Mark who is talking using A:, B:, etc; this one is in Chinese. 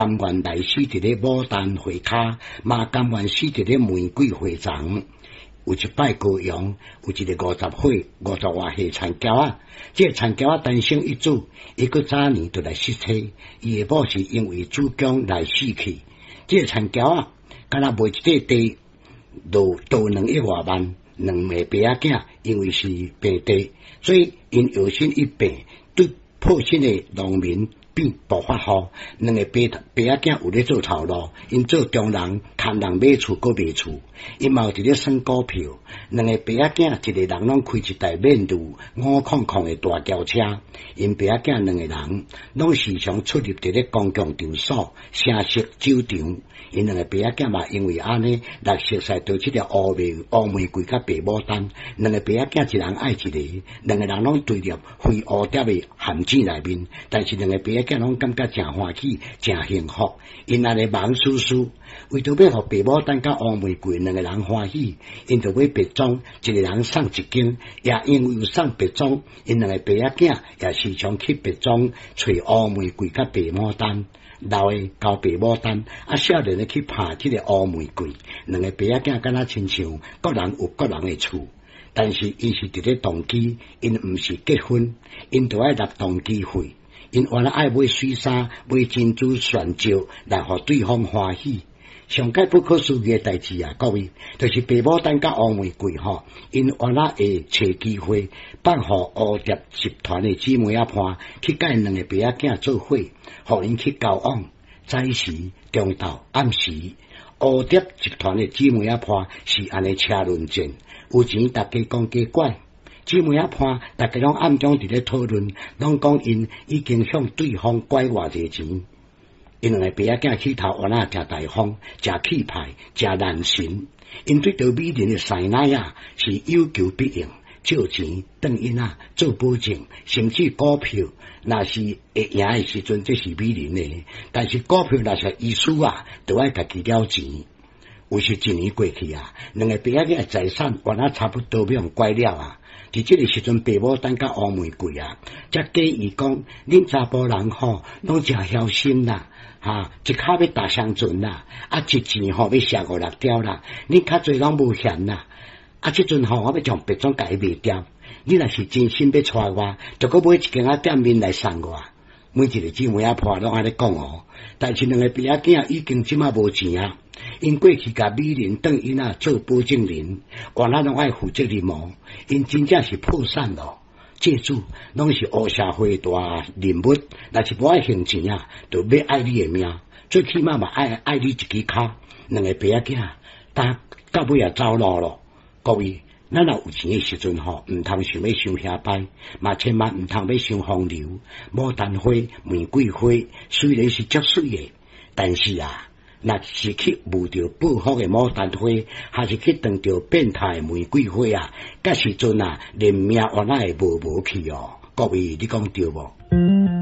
A: 甘愿来死伫咧牡丹花骹，嘛甘愿死伫咧玫瑰花丛。有一摆高阳，有一个50岁、50外岁田娇仔，这个田娇仔单生一子，伊个早年就来失妻，伊的某是因为子宫来死去。这个田娇仔敢若卖一块地，就多2亿外万，2个爸仔囝因为是病地，所以因摇身一变，对破身的农民变暴发户，2个爸仔囝有咧做头路，因做中人，牵人买厝，搁卖厝。因嘛有伫咧算股票，2个爸仔囝一个人拢开一台面路500的大轿车，因爸仔囝2个人拢时常出入伫咧公共场所、城市酒场。因2个爸仔囝嘛，因为安尼，来熟悉到这条乌玫瑰甲白牡丹，2个爸仔囝一人爱一个，2个人拢坠入非乌蝶的陷阱内面，但是2个爸仔囝拢感觉真欢喜、真幸福。因安尼忙叔叔，为着要互白牡丹甲乌玫瑰2个人欢喜，因就买别庄，一个人送1斤，也因为有送别庄，因2个爸仔囝也时常去别庄找乌玫瑰甲白牡丹。老的交白牡丹，少年的去拍这个乌玫瑰，2个爸仔囝敢若亲像各人有各人的厝，但是因是伫咧动机，因毋是结婚，因就爱纳动机费，因原来爱买水衫、买珍珠炫照来互对方欢喜。上界不可思议的代志啊，各位，就是白牡丹甲乌玫瑰吼，因原来会找机会，放互蝴蝶集团的姊妹仔伴去甲因2个爸仔囝做伙，互因去交往。早时、中昼、暗时，蝴蝶集团的姊妹仔伴是安尼车轮战，有钱大家讲加拐。姊妹仔伴大家拢暗中伫咧讨论，拢讲因已经向对方拐偌济钱。因2个爸仔囝起头原来真大方、真气派、真男神。因对着美人的师奶啊是有求必应，借钱转因啊做保证，甚至股票若是会赢的时阵，这是美人的。但是股票若是遗输啊，就要家己了钱。有时1年过去啊，2个爸仔囝的财产原来差不多要用拐了啊。伫这个时阵，白牡丹甲乌玫瑰啊，才建议讲，恁查甫人吼，拢真晓心啦，一卡要打双船啦，一钱吼要写5、6条啦，恁较侪拢无嫌啦，这阵吼我要将别种家己卖掉，你若是真心要带我，就搁买1间店面来送我。每一个姊妹仔伴拢安尼讲哦，但是2个爸仔囝已经即马无钱啊。因过去甲美人当因啊做保证人，原来拢爱负责任哦。因真正是破产咯，借主拢是黑社会大人物，若是无爱还钱啊，就要爱你的命，最起码嘛爱你一支骹。2个爸仔囝，但到尾也走路咯。各位，咱若有钱的时阵吼，毋通想要伤遐歹，嘛千万毋通要伤风流。牡丹花、玫瑰花虽然是足水的，但是啊。若是去遇着报复的牡丹花，还是去撞着变态的玫瑰花啊，到时阵啊，连命原来会无去哦。各位，你讲对无？